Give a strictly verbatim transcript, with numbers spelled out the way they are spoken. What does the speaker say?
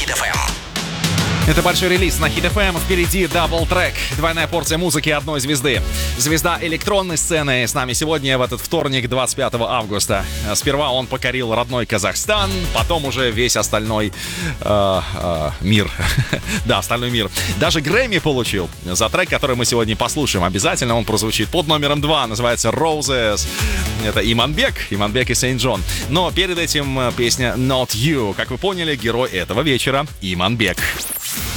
Хит эф эм. Это большой релиз на Хит эф эм. Впереди дабл-трек. Двойная порция музыки одной звезды. Звезда электронной сцены с нами сегодня в этот вторник, двадцать пятого августа. Сперва он покорил родной Казахстан, потом уже весь остальной э, э, мир. Да, остальной мир. Даже Грэмми получил за трек, который мы сегодня послушаем. Обязательно он прозвучит под номером два. Называется Roses. Это Иманбек. Иманбек и Сейнт Джон. Но перед этим песня Not You. Как вы поняли, герой этого вечера Иманбек.